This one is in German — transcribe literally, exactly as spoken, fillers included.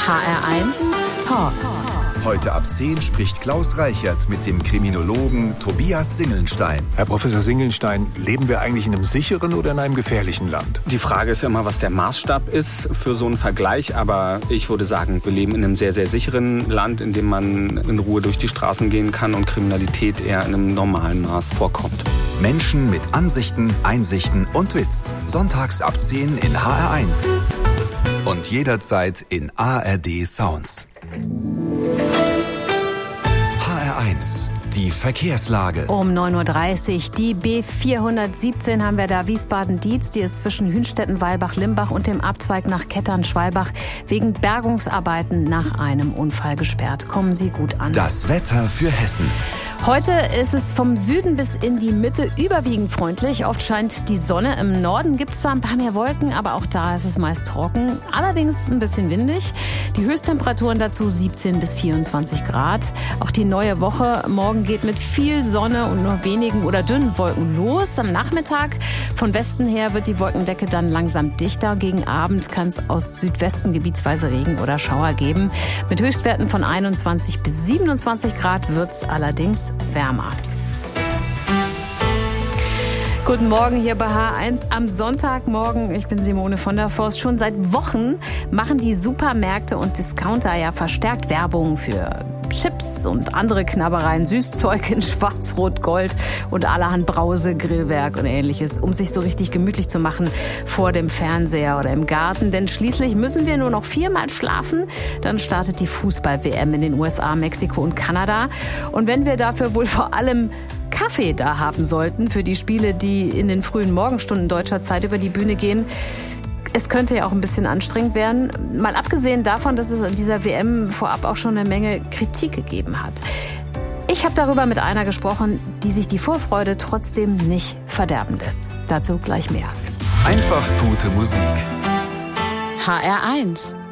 H R eins Talk. Heute ab zehn spricht Klaus Reichert mit dem Kriminologen Tobias Singelnstein. Herr Professor Singelnstein, leben wir eigentlich in einem sicheren oder in einem gefährlichen Land? Die Frage ist ja immer, was der Maßstab ist für so einen Vergleich. Aber ich würde sagen, wir leben in einem sehr, sehr sicheren Land, in dem man in Ruhe durch die Straßen gehen kann und Kriminalität eher in einem normalen Maß vorkommt. Menschen mit Ansichten, Einsichten und Witz. Sonntags ab zehn in H R eins. Und jederzeit in A R D Sounds. H R eins, die Verkehrslage. Um neun Uhr dreißig, die B vierhundertsiebzehn haben wir da, Wiesbaden-Dietz. Die ist zwischen Hünstetten, Weilbach, Limbach und dem Abzweig nach Kettern-Schwalbach wegen Bergungsarbeiten nach einem Unfall gesperrt. Kommen Sie gut an. Das Wetter für Hessen. Heute ist es vom Süden bis in die Mitte überwiegend freundlich. Oft scheint die Sonne. Im Norden gibt es zwar ein paar mehr Wolken, aber auch da ist es meist trocken. Allerdings ein bisschen windig. Die Höchsttemperaturen dazu siebzehn bis vierundzwanzig Grad. Auch die neue Woche morgen geht mit viel Sonne und nur wenigen oder dünnen Wolken los. Am Nachmittag von Westen her wird die Wolkendecke dann langsam dichter. Gegen Abend kann es aus Südwesten gebietsweise Regen oder Schauer geben. Mit Höchstwerten von einundzwanzig bis siebenundzwanzig Grad wird es allerdings wärmer. Guten Morgen hier bei H R eins am Sonntagmorgen. Ich bin Simone von der Forst. Schon seit Wochen machen die Supermärkte und Discounter ja verstärkt Werbung für Chips und andere Knabbereien, Süßzeug in Schwarz, Rot, Gold und allerhand Brause, Grillwerk und ähnliches, um sich so richtig gemütlich zu machen vor dem Fernseher oder im Garten. Denn schließlich müssen wir nur noch viermal schlafen. Dann startet die Fußball-W M in den U S A, Mexiko und Kanada. Und wenn wir dafür wohl vor allem Kaffee da haben sollten für die Spiele, die in den frühen Morgenstunden deutscher Zeit über die Bühne gehen, es könnte ja auch ein bisschen anstrengend werden. Mal abgesehen davon, dass es an dieser W M vorab auch schon eine Menge Kritik gegeben hat. Ich habe darüber mit einer gesprochen, die sich die Vorfreude trotzdem nicht verderben lässt. Dazu gleich mehr. Einfach gute Musik. H R eins